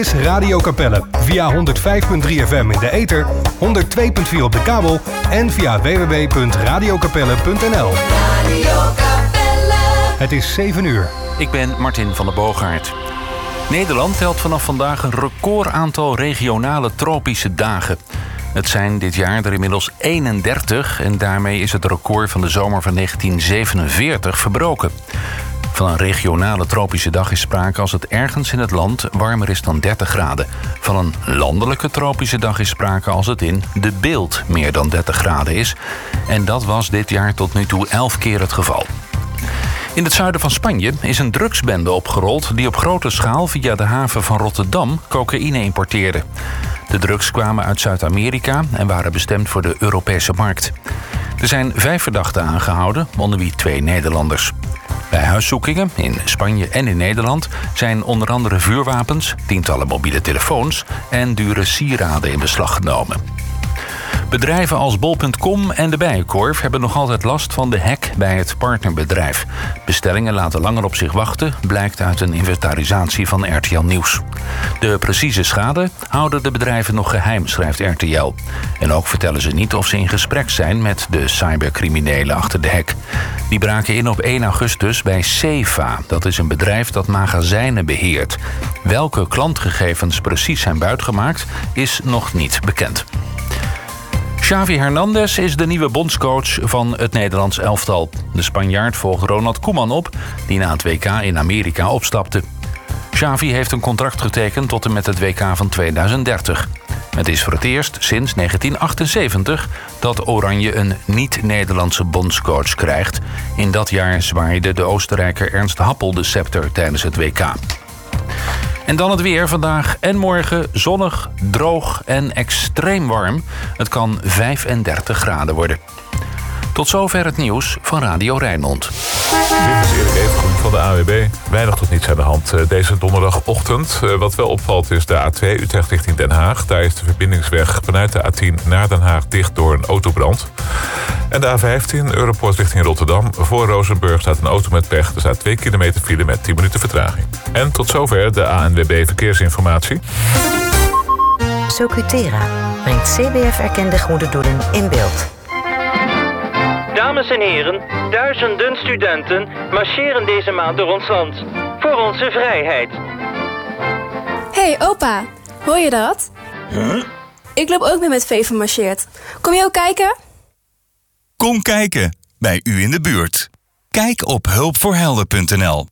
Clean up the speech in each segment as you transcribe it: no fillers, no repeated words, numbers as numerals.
is Radio Capelle. Via 105.3 FM in de ether, 102.4 op de kabel en via www.radiocapelle.nl. Radio Capelle. Het is 7 uur. Ik ben Martin van der Boogaard. Nederland telt vanaf vandaag een recordaantal regionale tropische dagen. Het zijn dit jaar er inmiddels 31 en daarmee is het record van de zomer van 1947 verbroken. Van een regionale tropische dag is sprake als het ergens in het land warmer is dan 30 graden. Van een landelijke tropische dag is sprake als het in De Beeld meer dan 30 graden is. En dat was dit jaar tot nu toe 11 keer het geval. In het zuiden van Spanje is een drugsbende opgerold die op grote schaal via de haven van Rotterdam cocaïne importeerde. De drugs kwamen uit Zuid-Amerika en waren bestemd voor de Europese markt. Er zijn 5 verdachten aangehouden, onder wie 2 Nederlanders. Bij huiszoekingen in Spanje en in Nederland zijn onder andere vuurwapens, tientallen mobiele telefoons en dure sieraden in beslag genomen. Bedrijven als bol.com en de Bijenkorf hebben nog altijd last van de hack bij het partnerbedrijf. Bestellingen laten langer op zich wachten, blijkt uit een inventarisatie van RTL Nieuws. De precieze schade houden de bedrijven nog geheim, schrijft RTL. En ook vertellen ze niet of ze in gesprek zijn met de cybercriminelen achter de hack. Die braken in op 1 augustus bij Cefa. Dat is een bedrijf dat magazijnen beheert. Welke klantgegevens precies zijn buitgemaakt, is nog niet bekend. Xavi Hernandez is de nieuwe bondscoach van het Nederlands elftal. De Spanjaard volgt Ronald Koeman op, die na het WK in Amerika opstapte. Xavi heeft een contract getekend tot en met het WK van 2030. Het is voor het eerst sinds 1978 dat Oranje een niet-Nederlandse bondscoach krijgt. In dat jaar zwaaide de Oostenrijker Ernst Happel de scepter tijdens het WK. En dan het weer. Vandaag en morgen zonnig, droog en extreem warm. Het kan 35 graden worden. Tot zover het nieuws van Radio Rijnmond. Dit is Erik Evengroen van de AWB. Weinig tot niets aan de hand deze donderdagochtend. Wat wel opvalt is de A2 Utrecht richting Den Haag. Daar is de verbindingsweg vanuit de A10 naar Den Haag dicht door een autobrand. En de A15 Europoort richting Rotterdam. Voor Rozenburg staat een auto met pech. Er staat 2 kilometer file met 10 minuten vertraging. En tot zover de ANWB Verkeersinformatie. Socutera brengt CBF-erkende goede doelen in beeld. Dames en heren, duizenden studenten marcheren deze maand door ons land. Voor onze vrijheid. Hey opa, hoor je dat? Huh? Ik loop ook met Veven marcheert. Kom je ook kijken? Kom kijken, bij u in de buurt. Kijk op hulpvoorhelden.nl.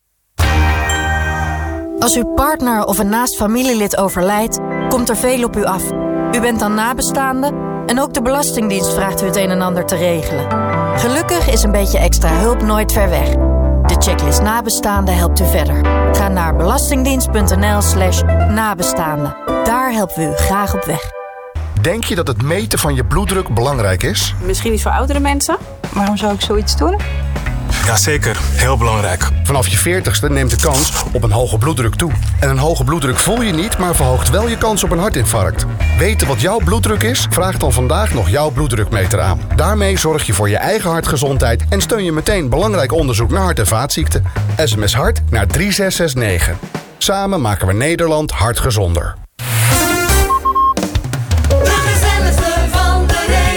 Als uw partner of een naast familielid overlijdt, komt er veel op u af. U bent dan nabestaande en ook de Belastingdienst vraagt u het een en ander te regelen. Gelukkig is een beetje extra hulp nooit ver weg. De checklist nabestaanden helpt u verder. Ga naar belastingdienst.nl/nabestaanden. Daar helpen we u graag op weg. Denk je dat het meten van je bloeddruk belangrijk is? Misschien niet voor oudere mensen. Waarom zou ik zoiets doen? Jazeker, heel belangrijk. Vanaf je 40ste neemt de kans op een hoge bloeddruk toe. En een hoge bloeddruk voel je niet, maar verhoogt wel je kans op een hartinfarct. Weten wat jouw bloeddruk is? Vraag dan vandaag nog jouw bloeddrukmeter aan. Daarmee zorg je voor je eigen hartgezondheid en steun je meteen belangrijk onderzoek naar hart- en vaatziekten. SMS hart naar 3669. Samen maken we Nederland hartgezonder.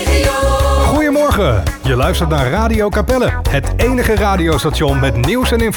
Goedemorgen, je luistert naar Radio Capelle. Het enige radiostation met nieuws en informatie.